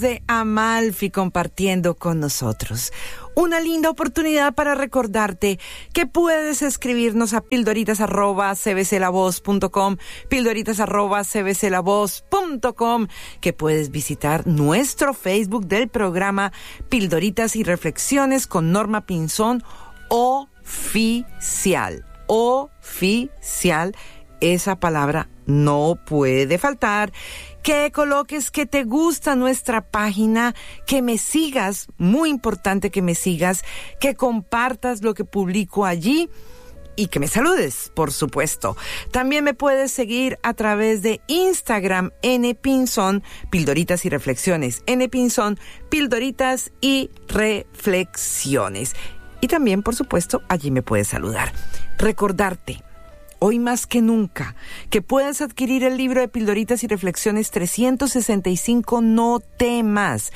de Amalfi compartiendo con nosotros. Una linda oportunidad para recordarte que puedes escribirnos a pildoritas@cbclavoz.com, pildoritas@cbclavoz.com, que puedes visitar nuestro Facebook del programa Pildoritas y Reflexiones con Norma Pinzón oficial. Oficial, esa palabra no puede faltar. Que coloques que te gusta nuestra página, que me sigas, muy importante que me sigas, que compartas lo que publico allí y que me saludes, por supuesto. También me puedes seguir a través de Instagram, npinzón, Pildoritas y Reflexiones, npinzón, Pildoritas y Reflexiones. Y también, por supuesto, allí me puedes saludar. Recordarte, hoy más que nunca, que puedas adquirir el libro de Pildoritas y Reflexiones 365, no temas.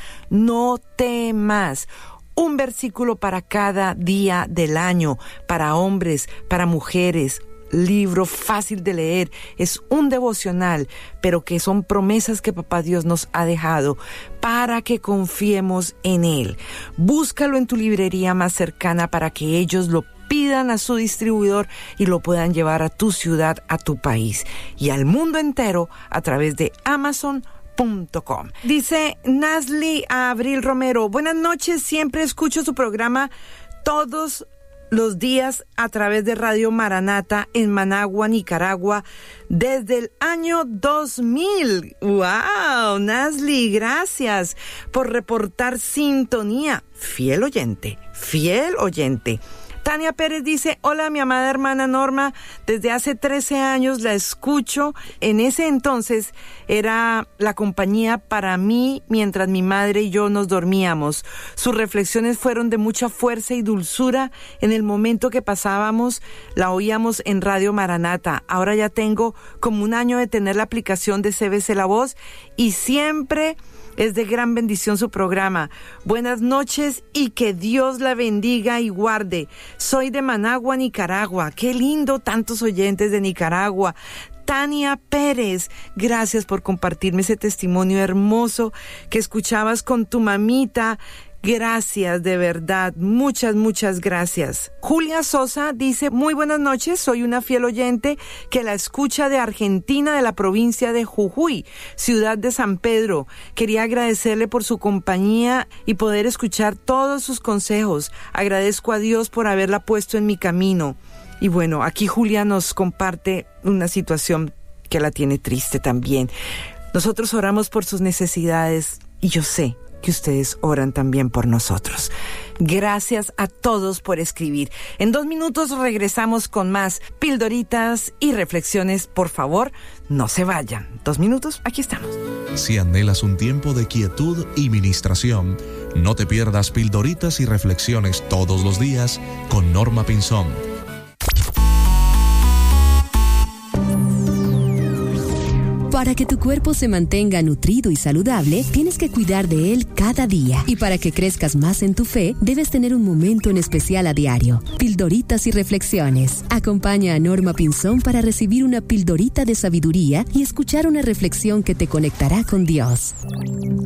Un versículo para cada día del año, para hombres, para mujeres. Libro fácil de leer, es un devocional, pero que son promesas que Papá Dios nos ha dejado para que confiemos en Él. Búscalo en tu librería más cercana para que ellos lo pidan a su distribuidor y lo puedan llevar a tu ciudad, a tu país y al mundo entero a través de Amazon.com. Dice Nasli a Abril Romero: buenas noches, siempre escucho su programa todos los días a través de Radio Maranata en Managua, Nicaragua, desde el año 2000. ¡Wow! Nasli, gracias por reportar sintonía. Fiel oyente. Tania Pérez dice: hola, mi amada hermana Norma, desde hace 13 años la escucho. En ese entonces era la compañía para mí mientras mi madre y yo nos dormíamos. Sus reflexiones fueron de mucha fuerza y dulzura. En el momento que pasábamos, la oíamos en Radio Maranata. Ahora ya tengo como un año de tener la aplicación de CBC La Voz y siempre es de gran bendición su programa. Buenas noches y que Dios la bendiga y guarde. Soy de Managua, Nicaragua. Qué lindo, tantos oyentes de Nicaragua. Tania Pérez, gracias por compartirme ese testimonio hermoso que escuchabas con tu mamita. Gracias, de verdad, muchas gracias. Julia Sosa dice: muy buenas noches, soy una fiel oyente que la escucha de Argentina, de la provincia de Jujuy, ciudad de San Pedro. Quería agradecerle por su compañía y poder escuchar todos sus consejos. Agradezco a Dios por haberla puesto en mi camino. Y bueno, aquí Julia nos comparte una situación que la tiene triste también. Nosotros oramos por sus necesidades y yo sé que ustedes oran también por nosotros. Gracias a todos por escribir. En 2 minutos regresamos con más Pildoritas y Reflexiones. Por favor, no se vayan. 2 minutos, aquí estamos. Si anhelas un tiempo de quietud y ministración, no te pierdas Pildoritas y Reflexiones todos los días con Norma Pinzón. Para que tu cuerpo se mantenga nutrido y saludable, tienes que cuidar de él cada día. Y para que crezcas más en tu fe, debes tener un momento en especial a diario. Pildoritas y Reflexiones. Acompaña a Norma Pinzón para recibir una pildorita de sabiduría y escuchar una reflexión que te conectará con Dios.